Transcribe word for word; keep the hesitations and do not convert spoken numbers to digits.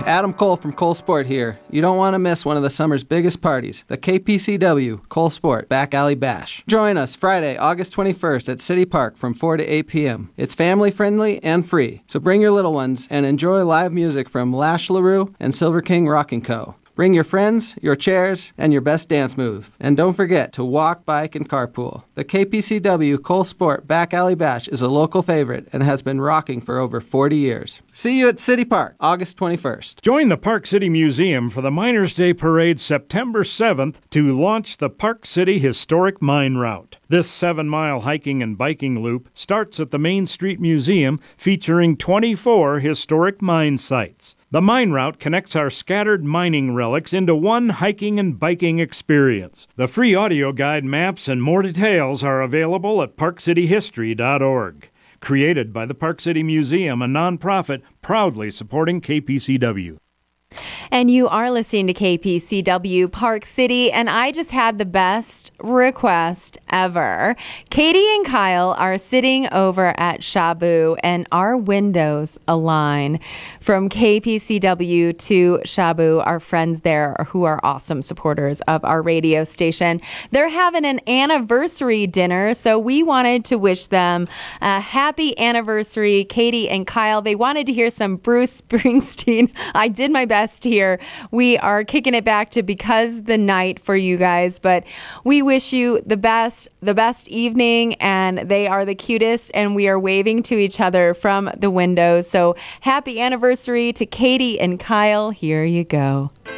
Adam Cole from Cole Sport here. You don't want to miss one of the summer's biggest parties, the K P C W Cole Sport Back Alley Bash. Join us Friday, August twenty-first at City Park from four to eight p.m. It's family-friendly and free, so bring your little ones and enjoy live music from Lash LaRue and Silver King Rockin' Co. Bring your friends, your chairs, and your best dance move. And don't forget to walk, bike, and carpool. The K P C W Cole Sport Back Alley Bash is a local favorite and has been rocking for over forty years. See you at City Park, August twenty-first. Join the Park City Museum for the Miners' Day Parade September seventh to launch the Park City Historic Mine Route. This seven-mile hiking and biking loop starts at the Main Street Museum, featuring twenty-four historic mine sites. The mine route connects our scattered mining relics into one hiking and biking experience. The free audio guide, maps, and more details are available at park city history dot org. Created by the Park City Museum, a nonprofit proudly supporting K P C W. And you are listening to K P C W Park City, and I just had the best request ever. Katie and Kyle are sitting over at Shabu, and our windows align. From K P C W to Shabu, our friends there who are awesome supporters of our radio station, they're having an anniversary dinner, so we wanted to wish them a happy anniversary. Katie and Kyle, they wanted to hear some Bruce Springsteen. I did my best here. We are kicking it back to Because the Night for you guys, but we wish you the best, the best evening, and they are the cutest, and we are waving to each other from the windows. So happy anniversary to Katie and Kyle. Here you go.